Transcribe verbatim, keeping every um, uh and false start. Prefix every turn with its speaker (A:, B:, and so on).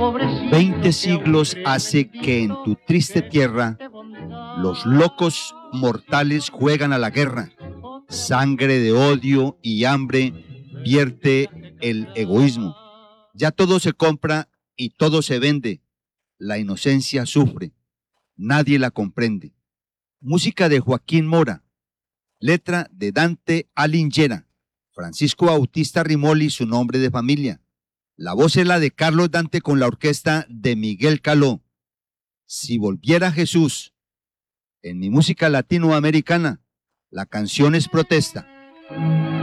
A: Veinte siglos hace que en tu triste tierra los locos mortales juegan a la guerra. Sangre de odio y hambre vierte el egoísmo. Ya todo se compra y todo se vende. La inocencia sufre. Nadie la comprende. Música de Joaquín Mora. Letra de Dante Alighieri. Francisco Bautista Rimoli, su nombre de familia. La voz es la de Carlos Dante con la orquesta de Miguel Caló. Si volviera Jesús. En mi música latinoamericana, la canción es protesta.